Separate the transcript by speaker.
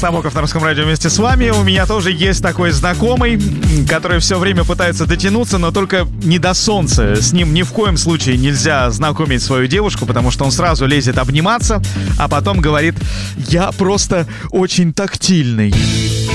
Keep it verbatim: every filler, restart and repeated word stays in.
Speaker 1: Табоков на Русском радио вместе с вами. У меня тоже есть такой знакомый, который все время пытается дотянуться, но только не до солнца. С ним ни в коем случае нельзя знакомить свою девушку, потому что он сразу лезет обниматься, а потом говорит: я просто очень тактильный.